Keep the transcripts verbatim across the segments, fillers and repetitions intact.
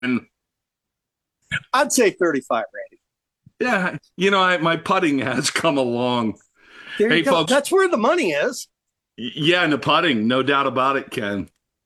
And I'd say thirty-five, Randy. yeah, you know, I, my putting has come along. There you Hey, go. folks. That's where the money is. Yeah, and the putting, no doubt about it, Ken.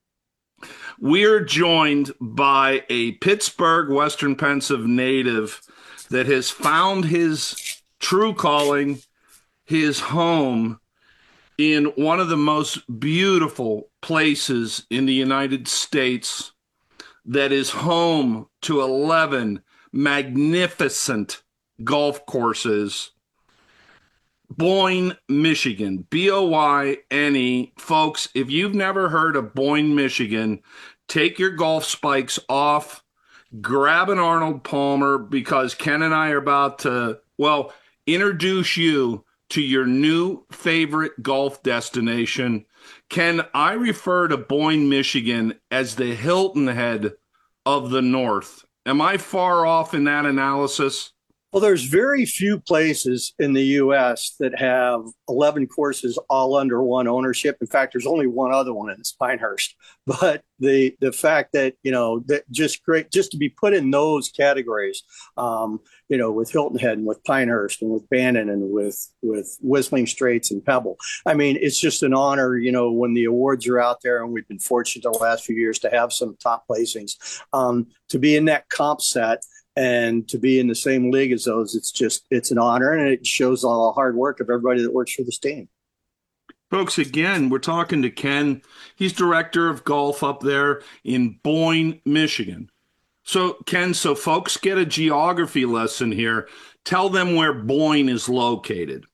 We're joined by a Pittsburgh, Western Pennsylvania native that has found his true calling, his home in one of the most beautiful places in the United States that is home to eleven magnificent golf courses. Boyne, Michigan, B O Y N E. Folks, if you've never heard of Boyne, Michigan, take your golf spikes off, grab an Arnold Palmer because Ken and I are about to, well, introduce you to your new favorite golf destination. Ken, I refer to Boyne, Michigan as the Hilton Head of the North. Am I far off in that analysis? Well, there's very few places in the U S that have eleven courses all under one ownership. In fact, there's only one other one, and it's Pinehurst. But the the fact that you know that just great just to be put in those categories, um, you know, with Hilton Head and with Pinehurst and with Bannon and with with Whistling Straits and Pebble. I mean, it's just an honor, you know, when the awards are out there, and we've been fortunate the last few years to have some top placings, um, to be in that comp set and to be in the same league as those. It's just it's an honor, and it shows all the hard work of everybody that works for this team. Folks, again, we're talking to Ken. He's director of golf up there in Boyne, Michigan. So, Ken, so folks get a geography lesson here. Tell them where Boyne is located.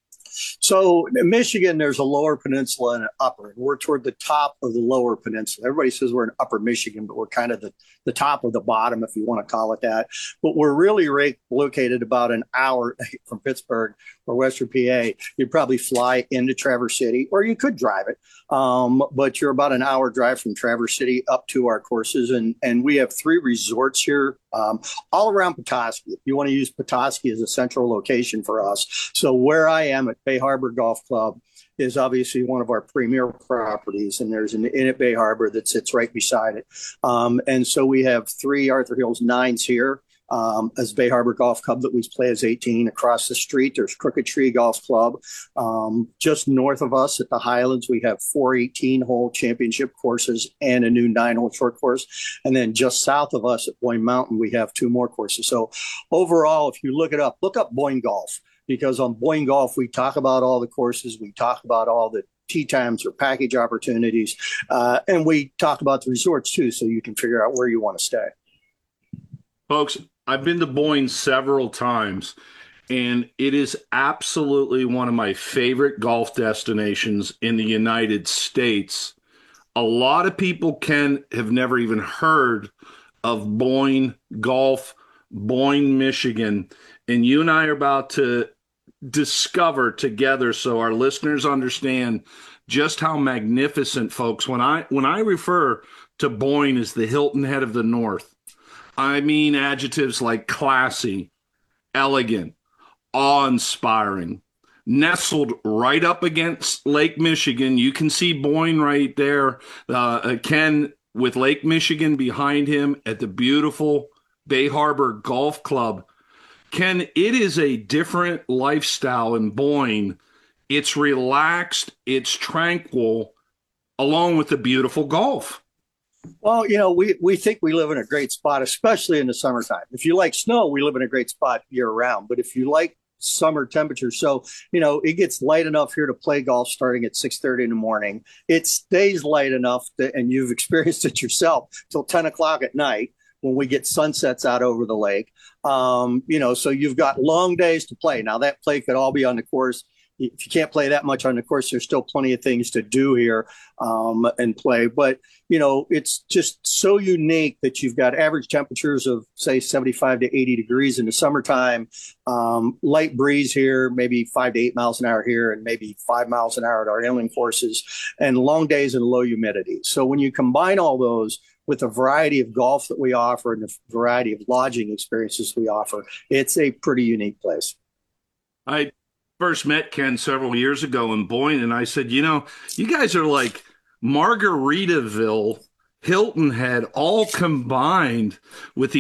So in Michigan, there's a lower peninsula and an upper. We're toward the top of the lower peninsula. Everybody says we're in upper Michigan, but we're kind of the, the top of the bottom, if you want to call it that. But we're really right, located about an hour from Pittsburgh or Western P A. You'd probably fly into Traverse City, or you could drive it. Um, but you're about an hour drive from Traverse City up to our courses. And, and we have three resorts here, um, all around Petoskey. If you want to use Petoskey as a central location for us. So where I am at Bay Harbor Golf Club is obviously one of our premier properties, and there's an inn at Bay Harbor that sits right beside it. Um, and so we have three Arthur Hills nines here. Um, as Bay Harbor Golf Club that we play as eighteen. Across the street, there's Crooked Tree Golf Club. Um, just north of us at the Highlands, we have four eighteen-hole championship courses and a new nine-hole short course. And then just south of us at Boyne Mountain, we have two more courses. So overall, if you look it up, look up Boyne Golf, because on Boyne Golf, we talk about all the courses, we talk about all the tee times or package opportunities, uh, and we talk about the resorts too, so you can figure out where you want to stay. Folks, I've been to Boyne several times, and it is absolutely one of my favorite golf destinations in the United States. A lot of people can have never even heard of Boyne Golf, Boyne, Michigan. And you and I are about to discover together so our listeners understand just how magnificent, folks. When I when I refer to Boyne as the Hilton Head of the North, I mean adjectives like classy, elegant, awe-inspiring, nestled right up against Lake Michigan. You can see Boyne right there. Uh, Ken with Lake Michigan behind him at the beautiful Bay Harbor Golf Club. Ken, it is a different lifestyle in Boyne. It's relaxed, it's tranquil, along with the beautiful golf. Well, you know, we, we think we live in a great spot, especially in the summertime. If you like snow, we live in a great spot year round. But if you like summer temperatures, so, you know, it gets light enough here to play golf starting at six thirty in the morning. It stays light enough that, and you've experienced it yourself, till ten o'clock at night when we get sunsets out over the lake. Um, you know, so you've got long days to play. Now, that play could all be on the course. If you can't play that much on the course, there's still plenty of things to do here, um, and play. But, you know, it's just so unique that you've got average temperatures of, say, seventy-five to eighty degrees in the summertime, um, light breeze here, maybe five to eight miles an hour here, and maybe five miles an hour at our inland courses, and long days and low humidity. So when you combine all those with the variety of golf that we offer and the variety of lodging experiences we offer, it's a pretty unique place. I first met Ken several years ago in Boyne, and I said, you know, you guys are like Margaritaville Hilton Head, all combined with the